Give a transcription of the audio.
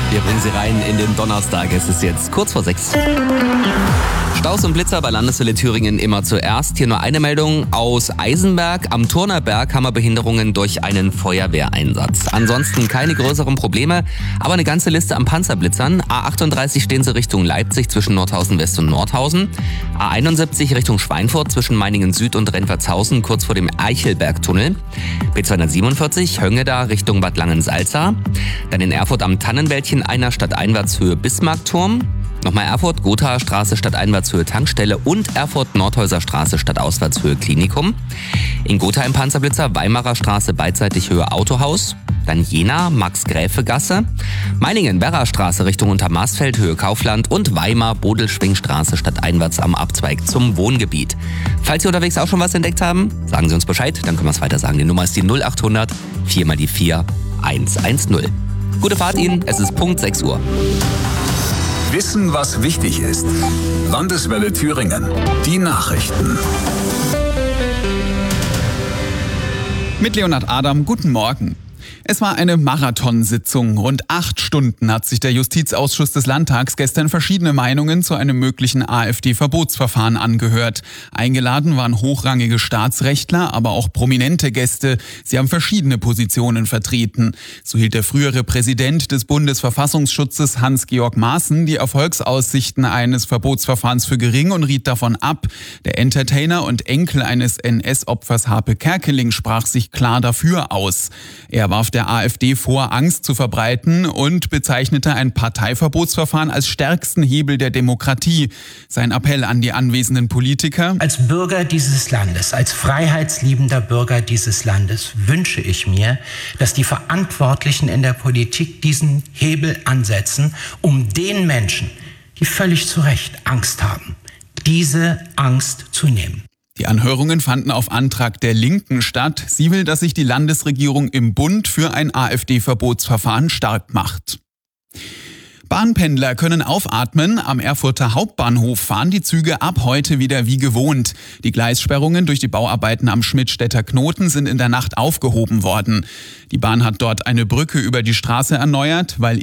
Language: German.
Wir bringen Sie rein in den Donnerstag. Es ist jetzt kurz vor 6. Staus und Blitzer bei Landeswelle Thüringen immer zuerst. Hier nur eine Meldung aus Eisenberg. Am Turnerberg haben wir Behinderungen durch einen Feuerwehreinsatz. Ansonsten keine größeren Probleme, aber eine ganze Liste an Panzerblitzern. A38 stehen sie Richtung Leipzig zwischen Nordhausen West und Nordhausen. A71 Richtung Schweinfurt zwischen Meiningen Süd und Rentwertshausen kurz vor dem Eichelbergtunnel. B247 Höngeda Richtung Bad Langensalza. Dann in Erfurt am Tannenwäldchen einer Stadteinwärtshöhe Bismarckturm. Nochmal Erfurt, Gothaer Straße Stadteinwärtshöhe Tankstelle und Erfurt Nordhäuser Straße Stadtauswärtshöhe Klinikum. In Gotha im Panzerblitzer Weimarer Straße beidseitig Höhe Autohaus. Dann Jena, Max-Gräfe-Gasse. Meiningen, Werra Straße Richtung Untermaßfeld Höhe Kaufland und Weimar, Bodelschwingstraße stadteinwärts am Abzweig zum Wohngebiet. Falls Sie unterwegs auch schon was entdeckt haben, sagen Sie uns Bescheid, dann können wir es weiter sagen. Die Nummer ist die 0800 4 mal die 4 110. Gute Fahrt Ihnen, es ist Punkt 6 Uhr. Wissen, was wichtig ist. Landeswelle Thüringen. Die Nachrichten. Mit Leonhard Adam, guten Morgen. Es war eine Marathonsitzung. Rund 8 Stunden hat sich der Justizausschuss des Landtags gestern verschiedene Meinungen zu einem möglichen AfD-Verbotsverfahren angehört. Eingeladen waren hochrangige Staatsrechtler, aber auch prominente Gäste. Sie haben verschiedene Positionen vertreten. So hielt der frühere Präsident des Bundesverfassungsschutzes Hans-Georg Maaßen die Erfolgsaussichten eines Verbotsverfahrens für gering und riet davon ab. Der Entertainer und Enkel eines NS-Opfers Harpe Kerkeling sprach sich klar dafür aus. Er warf der AfD vor, Angst zu verbreiten und bezeichnete ein Parteiverbotsverfahren als stärksten Hebel der Demokratie. Sein Appell an die anwesenden Politiker: Als Bürger dieses Landes, als freiheitsliebender Bürger dieses Landes wünsche ich mir, dass die Verantwortlichen in der Politik diesen Hebel ansetzen, um den Menschen, die völlig zu Recht Angst haben, diese Angst zu nehmen. Die Anhörungen fanden auf Antrag der Linken statt. Sie will, dass sich die Landesregierung im Bund für ein AfD-Verbotsverfahren stark macht. Bahnpendler können aufatmen. Am Erfurter Hauptbahnhof fahren die Züge ab heute wieder wie gewohnt. Die Gleissperrungen durch die Bauarbeiten am Schmidtstädter Knoten sind in der Nacht aufgehoben worden. Die Bahn hat dort eine Brücke über die Straße erneuert, weil